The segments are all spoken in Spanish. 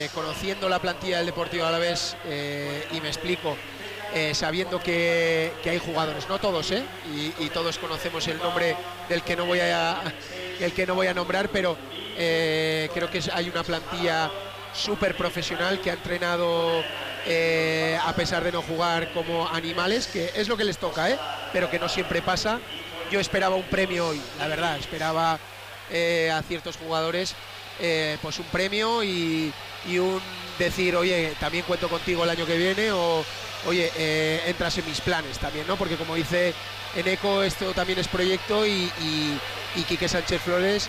Conociendo la plantilla del Deportivo Alavés, y me explico, sabiendo que hay jugadores, no todos, y todos conocemos el nombre del que no voy a nombrar, pero creo que hay una plantilla súper profesional que ha entrenado a pesar de no jugar como animales, que es lo que les toca, pero que no siempre pasa. Yo esperaba un premio hoy, la verdad, esperaba a ciertos jugadores pues un premio y un decir, oye, también cuento contigo el año que viene, o oye, entras en mis planes también, ¿no? Porque como dice Eneco, esto también es proyecto y Quique Sánchez Flores,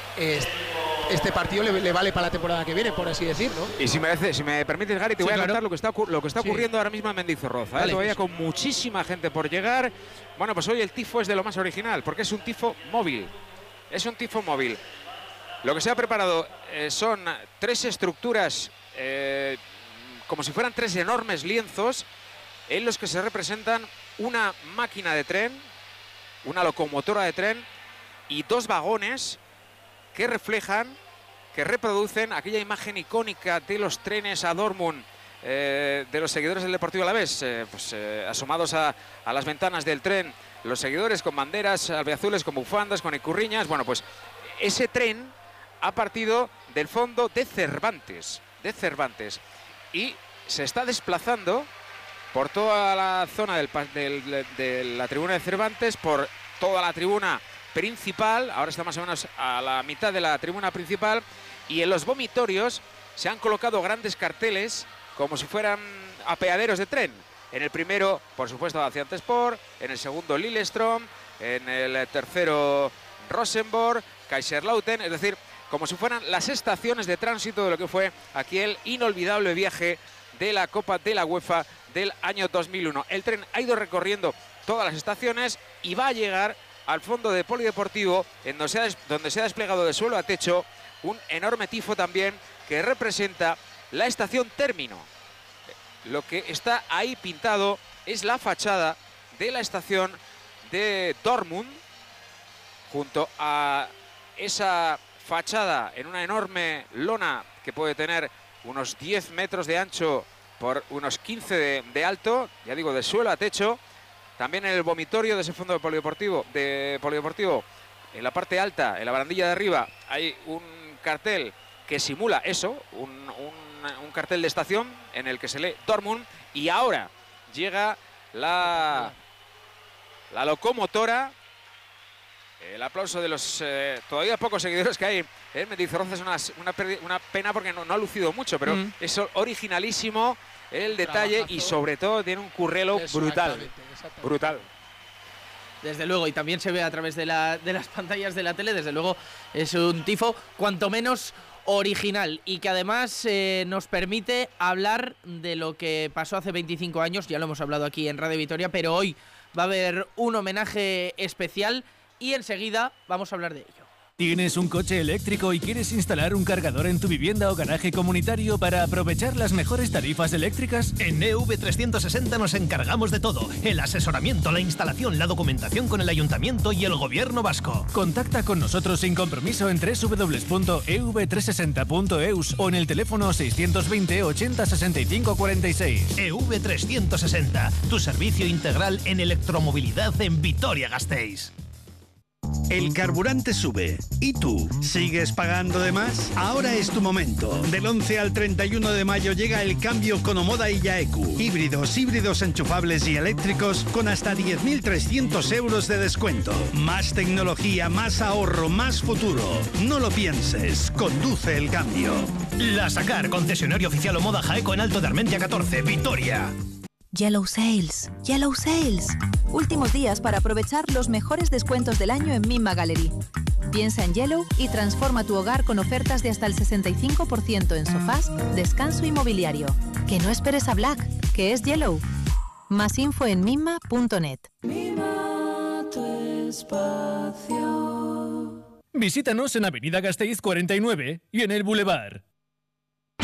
este partido le vale para la temporada que viene, por así decir, ¿no? Y si me permites, Gary, te voy a contar lo que está ocurriendo ahora mismo en Mendizorroza. Vale, todavía con muchísima gente por llegar. Bueno, pues hoy el tifo es de lo más original, porque es un tifo móvil. Es un tifo móvil. Lo que se ha preparado son 3 estructuras, como si fueran 3 enormes lienzos, en los que se representan una máquina de tren, una locomotora de tren y 2 vagones que reflejan, que reproducen aquella imagen icónica de los trenes a Dortmund, de los seguidores del Deportivo Alavés, asomados a las ventanas del tren, los seguidores con banderas albiazules, con bufandas, con icurriñas. Bueno, pues ese tren ha partido del fondo de Cervantes, y se está desplazando por toda la zona de la tribuna de Cervantes, por toda la tribuna principal. Ahora está más o menos a la mitad de la tribuna principal, y en los vomitorios se han colocado grandes carteles como si fueran apeaderos de tren. En el primero, por supuesto, Gaziantepspor, en el segundo Lillestrøm, en el tercero Rosenborg, Kaiserslautern, es decir, como si fueran las estaciones de tránsito de lo que fue aquel inolvidable viaje de la Copa de la UEFA del año 2001. El tren ha ido recorriendo todas las estaciones y va a llegar al fondo de Polideportivo, en donde se ha desplegado de suelo a techo un enorme tifo también que representa la estación término. Lo que está ahí pintado es la fachada de la estación de Dortmund, junto a esa fachada en una enorme lona que puede tener unos 10 metros de ancho por unos 15 de alto, ya digo, de suelo a techo. También en el vomitorio de ese fondo de Polideportivo, en la parte alta, en la barandilla de arriba, hay un cartel que simula eso, un cartel de estación en el que se lee Dortmund, y ahora llega la locomotora. El aplauso de los todavía pocos seguidores que hay en Mendizorroza es una pena, porque no ha lucido mucho, pero es originalísimo el detalle. Trabajazo. Y sobre todo tiene un currelo brutal. Brutal. Desde luego, y también se ve a través de las pantallas de la tele. Desde luego es un tifo cuanto menos original, y que además nos permite hablar de lo que pasó hace 25 años. Ya lo hemos hablado aquí en Radio Vitoria, pero hoy va a haber un homenaje especial y enseguida vamos a hablar de ello. ¿Tienes un coche eléctrico y quieres instalar un cargador en tu vivienda o garaje comunitario para aprovechar las mejores tarifas eléctricas? En EV360 nos encargamos de todo: el asesoramiento, la instalación, la documentación con el ayuntamiento y el gobierno vasco. Contacta con nosotros sin compromiso en www.ev360.eus o en el teléfono 620 80 65 46. EV360, tu servicio integral en electromovilidad en Vitoria-Gasteiz. El carburante sube. ¿Y tú? ¿Sigues pagando de más? Ahora es tu momento. Del 11 al 31 de mayo llega el cambio con Omoda y Yaeku. Híbridos enchufables y eléctricos con hasta 10.300 euros de descuento. Más tecnología, más ahorro, más futuro. No lo pienses. Conduce el cambio. La Sacar, concesionario oficial Omoda Jaeco en Alto de Armentia 14, Vitoria. Yellow Sales. Últimos días para aprovechar los mejores descuentos del año en Mimma Gallery. Piensa en Yellow y transforma tu hogar con ofertas de hasta el 65% en sofás, descanso y mobiliario. Que no esperes a Black, que es Yellow. Más info en mimma.net. Mima tu espacio. Visítanos en Avenida Gasteiz 49 y en el Boulevard.